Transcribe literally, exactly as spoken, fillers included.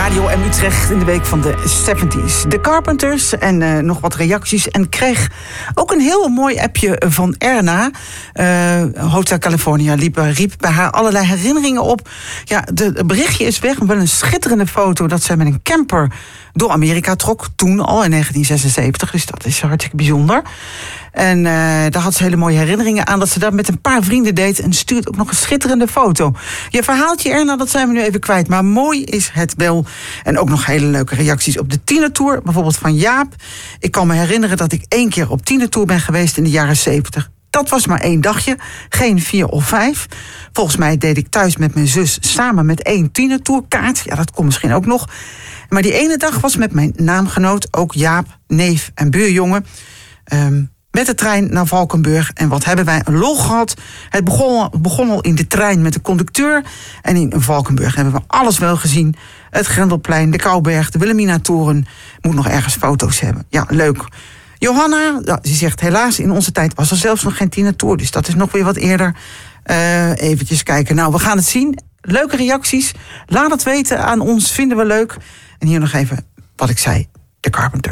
Radio M Utrecht in de week van de zeventig's. De Carpenters en uh, nog wat reacties. En kreeg ook een heel mooi appje van Erna. Uh, Hotel California liep, riep bij haar allerlei herinneringen op. Ja, de, het berichtje is weg. Wel een schitterende foto dat zij met een camper door Amerika trok. Toen al in negentien zesenzeventig. Dus dat is hartstikke bijzonder. En uh, daar had ze hele mooie herinneringen aan dat ze dat met een paar vrienden deed. En stuurt ook nog een schitterende foto. Je verhaaltje, Erna, dat zijn we nu even kwijt. Maar mooi is het wel. En ook nog hele leuke reacties op de tienertour. Bijvoorbeeld van Jaap. Ik kan me herinneren dat ik één keer op tienertour ben geweest in de jaren zeventig. Dat was maar één dagje, geen vier of vijf. Volgens mij deed ik thuis met mijn zus samen met één tienertourkaart. Ja, dat kon misschien ook nog. Maar die ene dag was met mijn naamgenoot, ook Jaap, neef en buurjongen. Um, met de trein naar Valkenburg. En wat hebben wij een lol gehad. Het begon, begon al in de trein met de conducteur. En in Valkenburg hebben we alles wel gezien. Het Grendelplein, de Kouberg, de Wilhelmina-toren. Moet nog ergens foto's hebben. Ja, leuk. Johanna, ja, die zegt helaas in onze tijd was er zelfs nog geen tienertour. Dus dat is nog weer wat eerder. Uh, eventjes kijken. Nou, we gaan het zien. Leuke reacties. Laat het weten aan ons. Vinden we leuk. En hier nog even wat ik zei. De Carpenters.